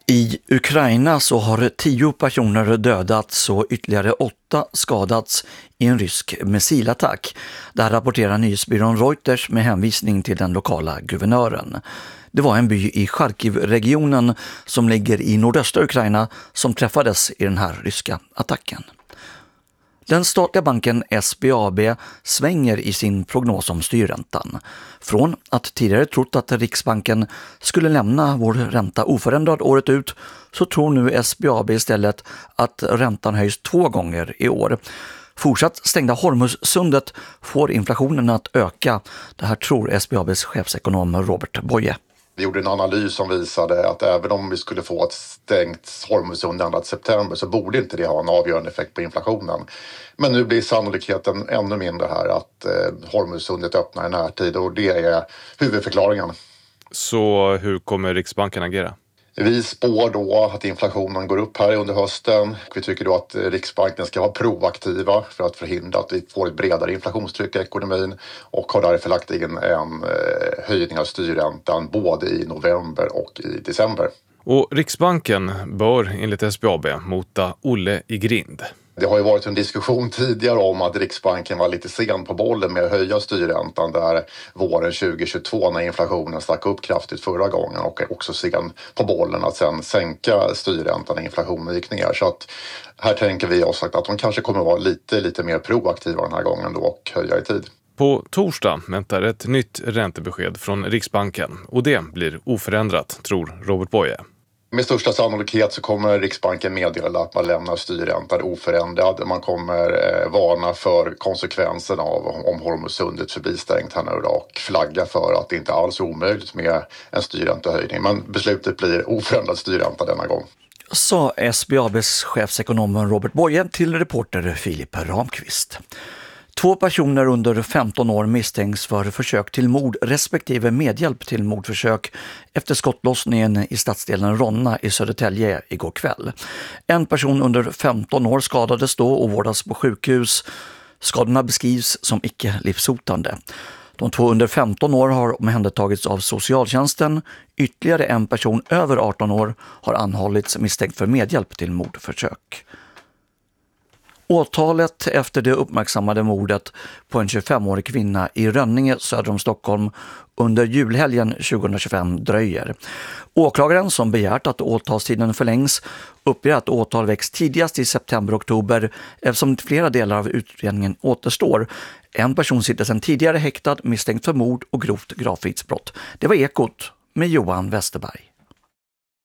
I Ukraina så har 10 personer dödats och ytterligare 8 skadats i en rysk missilattack. Det här rapporterar nyhetsbyrån Reuters med hänvisning till den lokala guvernören. Det var en by i Charkiv-regionen som ligger i nordöstra Ukraina som träffades i den här ryska attacken. Den statliga banken SBAB svänger i sin prognos om styrräntan. Från att tidigare trott att Riksbanken skulle lämna vår ränta oförändrad året ut så tror nu SBAB istället att räntan höjs 2 gånger i år. Fortsatt stängda Hormuzsundet får inflationen att öka. Det här tror SBABs chefsekonom Robert Boye. Vi gjorde en analys som visade att även om vi skulle få ett stängt Hormuzsund 2 september så borde inte det ha en avgörande effekt på inflationen. Men nu blir sannolikheten ännu mindre här att Hormuzsundet öppnar i närtid och det är huvudförklaringen. Så hur kommer Riksbanken agera? Vi spår då att inflationen går upp här under hösten. Vi tycker då att Riksbanken ska vara proaktiva för att förhindra att vi får ett bredare inflationstryck i ekonomin och har därför lagt in en höjning av styrräntan både i november och i december. Och Riksbanken bör enligt SBAB mota Olle i grind. Det har ju varit en diskussion tidigare om att Riksbanken var lite sen på bollen med att höja styrräntan där våren 2022 när inflationen stack upp kraftigt förra gången och också sen på bollen att sen sänka styrräntan när inflationen gick ner. Så att här tänker vi oss att de kanske kommer att vara lite mer proaktiva den här gången då och höja i tid. På torsdag väntar ett nytt räntebesked från Riksbanken och det blir oförändrat, tror Robert Boye. Med största sannolikhet så kommer Riksbanken meddela att man lämnar styrräntan oförändrad. Man kommer varna för konsekvenserna av om Hormuzsundet förblir stängt här nu och flagga för att det inte alls är omöjligt med en styrräntehöjning. Men beslutet blir oförändrad styrränta denna gång. Sa SBABs chefsekonom Robert Boye till reporter Filip Ramqvist. 2 personer under 15 år misstänks för försök till mord respektive medhjälp till mordförsök efter skottlossningen i stadsdelen Ronna i Södertälje igår kväll. En person under 15 år skadades då och vårdas på sjukhus. Skadorna beskrivs som icke livshotande. De 2 under 15 år har omhändertagits av socialtjänsten. Ytterligare en person över 18 år har anhållits misstänkt för medhjälp till mordförsök. Åtalet efter det uppmärksammade mordet på en 25-årig kvinna i Rönninge söder om Stockholm under julhelgen 2025 dröjer. Åklagaren som begärt att åtalstiden förlängs uppger att åtal väcks tidigast i september-oktober eftersom flera delar av utredningen återstår. En person sitter sedan tidigare häktad misstänkt för mord och grovt gravfridsbrott. Det var Ekot med Johan Westerberg.